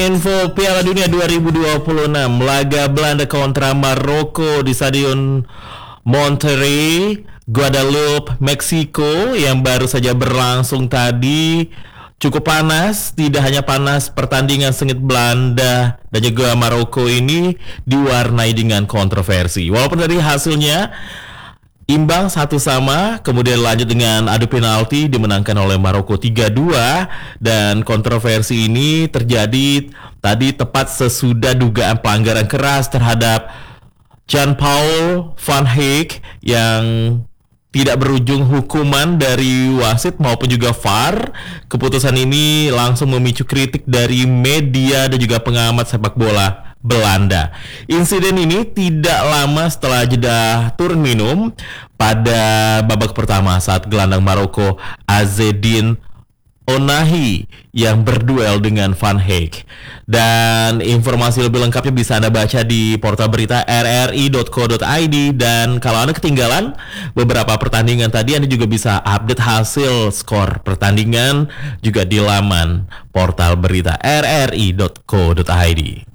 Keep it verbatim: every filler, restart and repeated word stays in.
Info Piala Dunia dua ribu dua puluh enam, laga Belanda kontra Maroko di Stadion Monterrey, Guadeloupe, Meksiko yang baru saja berlangsung tadi cukup panas. Tidak hanya panas, pertandingan sengit Belanda dan juga Maroko ini diwarnai dengan kontroversi. Walaupun dari hasilnya imbang satu sama, kemudian lanjut dengan adu penalti dimenangkan oleh Maroko tiga dua, dan kontroversi ini terjadi tadi tepat sesudah dugaan pelanggaran keras terhadap Jan-Paul van Heek yang tidak berujung hukuman dari wasit maupun juga V A R. Keputusan ini langsung memicu kritik dari media dan juga pengamat sepak bola Belanda. Insiden ini tidak lama setelah jeda turun minum pada babak pertama saat gelandang Maroko Azzedine Ounahi yang berduel dengan Van Heek. Dan informasi lebih lengkapnya bisa Anda baca di portal berita r r i dot co dot i d, dan kalau Anda ketinggalan beberapa pertandingan tadi, Anda juga bisa update hasil skor pertandingan juga di laman portal berita r r i dot co dot i d.